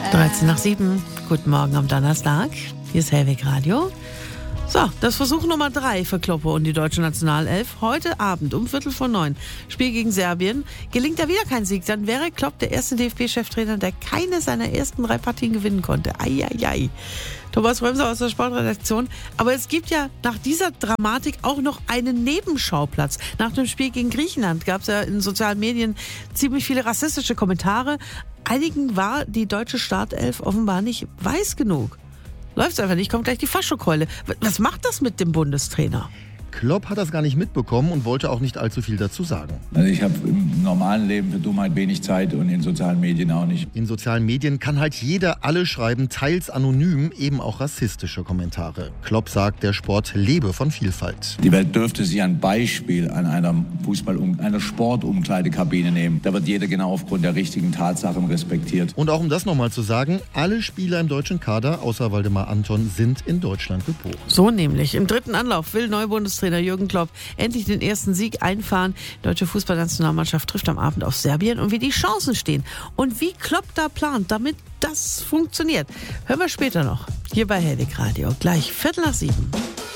13:07. Guten Morgen am Donnerstag. Hier ist Hellweg Radio. So, das Versuch Nummer 3 für Kloppe und die deutsche Nationalelf. Heute Abend um 8:45. Spiel gegen Serbien. Gelingt da wieder kein Sieg, dann wäre Klopp der erste DFB-Cheftrainer, der keine seiner ersten 3 Partien gewinnen konnte. Eieiei. Thomas Bremser aus der Sportredaktion. Aber es gibt ja nach dieser Dramatik auch noch einen Nebenschauplatz. Nach dem Spiel gegen Griechenland gab es ja in sozialen Medien ziemlich viele rassistische Kommentare. Einigen war die deutsche Startelf offenbar nicht weiß genug. Läuft's einfach nicht, kommt gleich die Faschokeule. Was macht das mit dem Bundestrainer? Klopp hat das gar nicht mitbekommen und wollte auch nicht allzu viel dazu sagen. Also ich habe im normalen Leben für Dummheit wenig Zeit und in sozialen Medien auch nicht. In sozialen Medien kann halt jeder alles schreiben, teils anonym, eben auch rassistische Kommentare. Klopp sagt, der Sport lebe von Vielfalt. Die Welt dürfte sich ein Beispiel an einer Sportumkleidekabine nehmen. Da wird jeder genau aufgrund der richtigen Tatsachen respektiert. Und auch um das nochmal zu sagen, alle Spieler im deutschen Kader, außer Waldemar Anton, sind in Deutschland geboren. So nämlich. Im 3. Anlauf will Neubundestrainer Jürgen Klopp endlich den ersten Sieg einfahren. Die deutsche Fußballnationalmannschaft trifft am Abend auf Serbien und wie die Chancen stehen und wie Klopp da plant, damit das funktioniert. Hören wir später noch hier bei Hellweg Radio. Gleich 6:45.